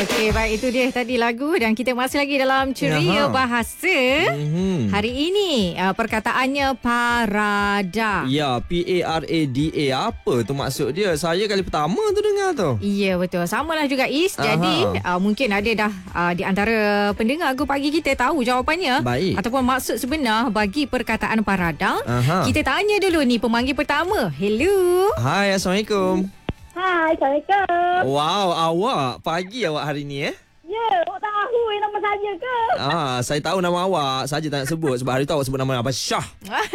Okey, baik, itu dia tadi lagu dan kita masih lagi dalam Ceria Bahasa. Hari ini perkataannya parada. Ya, P-A-R-A-D-A. Apa tu maksud dia? Saya kali pertama tu dengar tu. Ya, betul. Samalah juga Is. Jadi mungkin ada dah di antara pendengar Go Pagi kita tahu jawapannya. Baik. Ataupun maksud sebenar bagi perkataan parada. Kita tanya dulu ni pemanggil pertama. Hello. Hai, Assalamualaikum. Hai, Assalamualaikum. Wow, awak pagi awak hari ni Ya, awak tahu nama saya ke? Saya tahu nama awak. Saja tak nak sebut sebab hari tu awak sebut nama Abang Syah.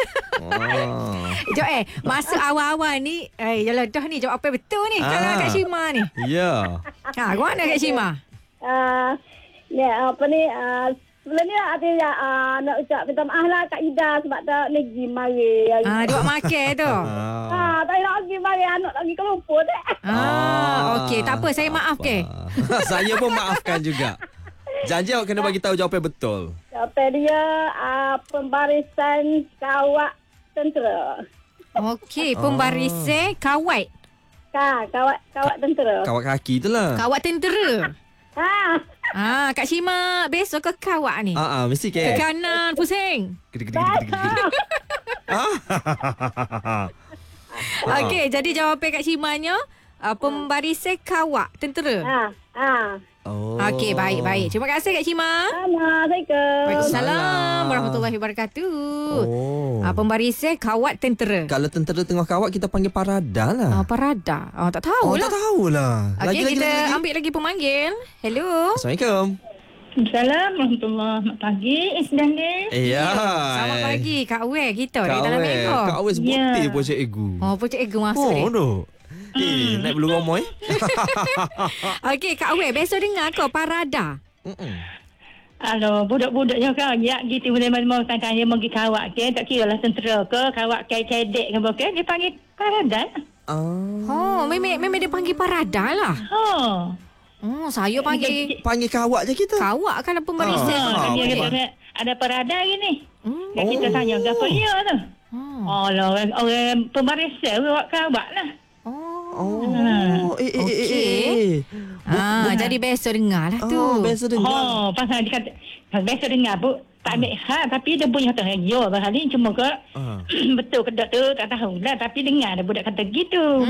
Jom masa awal-awal ni yalah dah ni jawab apa betul ni kalau Kak Syima ni. Ya. Kau mana Kak Syima? Ni apa ni? Sebelum ni ada nak ucap minta maaf lah Kak Ida sebab tak lagi mari. Dia buat makan tu. Tak nak lagi mari anak lagi kelumpur dek. Okey, tak apa, saya maaf ke? Saya pun maafkan juga. Janji awak kena bagi tahu jawapan betul. Jawapan dia pembarisan kawat tentera. Okey, pembarisan kawat. Kawat tentera. Kawat kaki tu lah. Kawat tentera. Kak Syima, besok ke kawat ni? Mesti Ke ke. kanan pusing. Okey, jadi jawapan Kak Syimanya pembarisan kawat tentera. Okey, baik. Terima kasih Kak Syima. Assalamualaikum. Waalaikumsalam warahmatullahi wabarakatuh. Pembarisan kawat tentera. Kalau tentera tengah kawat kita panggil parada lah. Parada. Tak tahulah. Tak tahulah. Okey, kita ambil lagi pemanggil. Hello. Assalamualaikum. Assalamualaikum warahmatullahi pagi. Isdan ni. Ya. Selamat pagi Kak Wei kita di dalam Kak Ego. Awes putih Pocik Egu. Pocik Ego masuk ni. tu. Naik bulu romoy. Okey Kak Wei, besok dengar kau parada. Halo, budak-budaknya kan ya gitu mana-mana tanya pergi kawat ke, tak kira lah tentera ke, kawat ke cedek ke bukan, dia panggil parada. Memang dia panggil parada lah. Saya panggil Panggil kawat je kita. kawat kalau pembarisan. Ada parada ni. Kita tanya apa dia tu. Orang pembarisan buat kawat lah. Jadi besok dengar lah tu. Biasa dengar. Pasal dia kata biasa dengar bu tak ambil hal tapi dia punya kata radio hari ni cuma ke betul ke tak tu tak tahu lah tapi dengar ada budak kata gitu.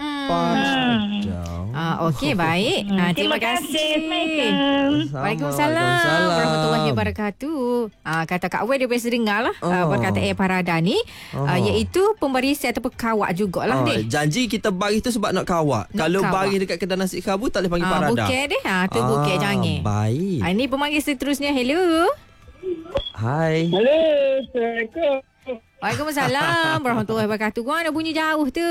Okey, baik. Terima kasih. Waalaikumsalam warahmatullahi wabarakatuh. Kata Kak Wei dia biasa dengar lah perkataan parada ni iaitu pembarisan ataupun kawat jugalah deh. Janji kita baris tu sebab nak kawat. Kalau kawat. baris dekat kedai nasi kabu tak boleh panggil parada. Bukan deh. Tu bukan jangan. Baik. Ini pemanggil seterusnya. Hello. Hai. Halo, Assalamualaikum. Waalaikumsalam warahmatullahi wabarakatuh. Kau ada bunyi jauh tu.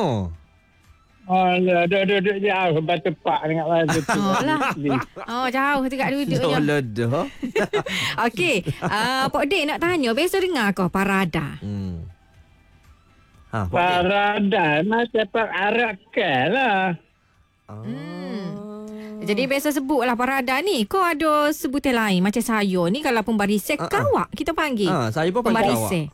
Duduk jauh sebab tepak dengan batu tu. Jauh tegak duduknya. Dah. Okey, Pak Dek nak tanya, besok dengar kau parada. Parada macam perarakan lah. Jadi biasa sebutlah parada ni. Kau ada sebutan lain macam saya ni kalau pembarisan kawak kita panggil. Saya pun panggil pembarisan.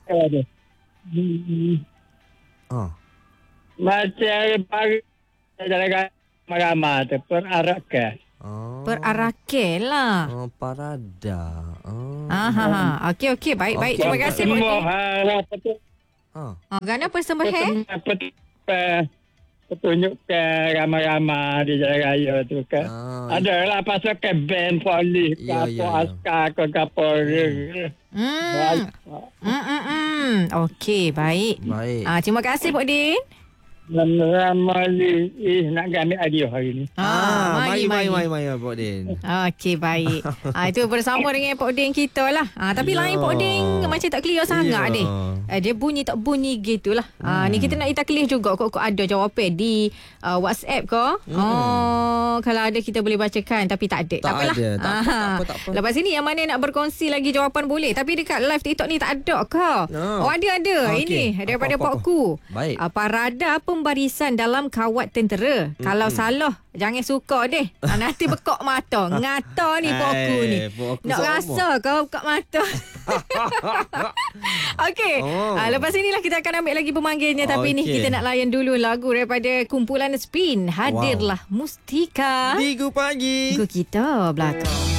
Macam pagi jalan ramai tu perarakan. Perarakan lah. Parada. Okey, baik. Terima kasih Pak Dek. Kerana persembahan petunjuk ke ramai-ramai di jalan raya tu kan. Adalah pasal ke band polis ke askar ke apa. Okey, baik. Terima kasih Pak Din. Ramai nak ambil hadiah hari ni. Mari Pak Din. Okey, baik. Itu bersama dengan Pak Din kita lah. Tapi lain Pak Din macam tak clear sangat deh. Dia bunyi tak bunyi gitulah. Ni kita nak taklis juga kok ada jawapan di WhatsApp ke. Kalau ada kita boleh bacakan tapi tak ada. Tak apalah. Tak apa. Lepas sini yang mana nak berkongsi lagi jawapan boleh. Tapi dekat live TikTok ni tak ada ke? Ada. Okay. Ini daripada Pak Ku. Baik. Parada pembarisan dalam kawat tentera. Kalau salah, jangan suka deh. Nanti bekok mata. Ngata ni pok aku ni. Nak rasa kau buka mata. Okey. Lepas inilah kita akan ambil lagi pemanggilnya. Tapi ni kita nak layan dulu lagu daripada kumpulan Spin. Hadirlah Mustika. Minggu pagi. Minggu kita belakang.